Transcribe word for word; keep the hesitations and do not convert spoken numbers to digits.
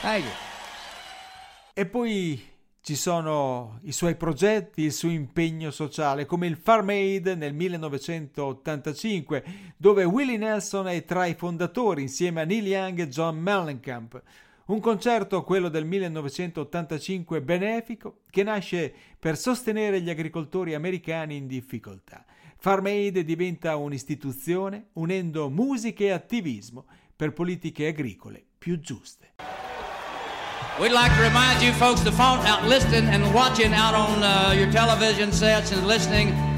Thank you. E poi ci sono i suoi progetti, il suo impegno sociale, come il Farm Aid nel millenovecentottantacinque, dove Willie Nelson è tra i fondatori insieme a Neil Young e John Mellencamp. Un concerto, quello del millenovecentottantacinque, benefico, che nasce per sostenere gli agricoltori americani in difficoltà. Farm Aid diventa un'istituzione unendo musica e attivismo per politiche agricole più giuste. We'd like to remind you folks to phone out listening and watching out on uh, your television sets and listening